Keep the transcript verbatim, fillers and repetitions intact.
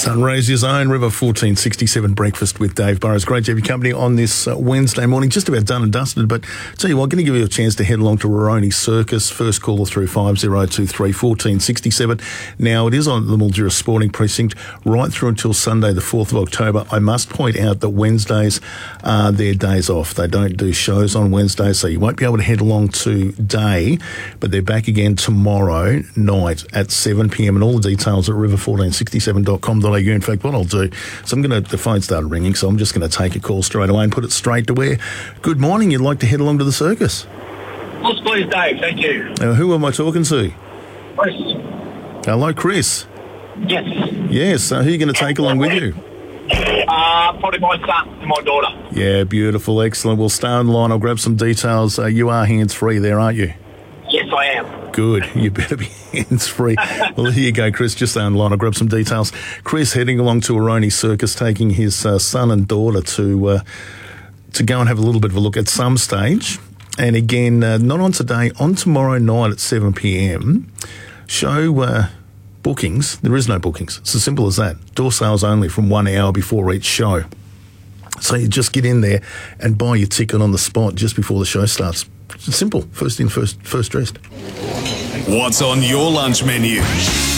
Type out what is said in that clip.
Sunraysia's own River fourteen sixty-seven breakfast with Dave Burrows. Great to have your company on this uh, Wednesday morning. Just about done and dusted, but tell you what, going to give you a chance to head along to Roroni Circus. First caller through five oh two three, one four six seven. Now, it is on the Mildura Sporting Precinct right through until Sunday, the fourth of October. I must point out that Wednesdays are their days off. They don't do shows on Wednesdays, so you won't be able to head along today, but they're back again tomorrow night at seven p m, and all the details at river fourteen sixty-seven dot com dot a u. In fact, what I'll do, so I'm going to, the phone started ringing, so I'm just going to take a call straight away and put it straight to where. Good morning, you'd like to head along to the circus? Yes, please, Dave. Thank you. Now, who am I talking to? Chris. Hello, Chris. Yes. Yes, so who are you going to take along with you? Uh, probably my son and my daughter. Yeah, beautiful, excellent. We'll stay on the line. I'll grab some details. Uh, you are hands-free there, aren't you? Yes, I am. Good. You better be hands-free. Well, here you go, Chris. Just stay on the line. I'll grab some details. Chris heading along to Roroni Circus, taking his uh, son and daughter to uh, to go and have a little bit of a look at some stage. And again, uh, not on today, on tomorrow night at seven p m. Show uh, bookings. There is no bookings. It's as simple as that. Door sales only from one hour before each show. So you just get in there and buy your ticket on the spot just before the show starts. It's simple. First in, first, first dressed. What's on your lunch menu?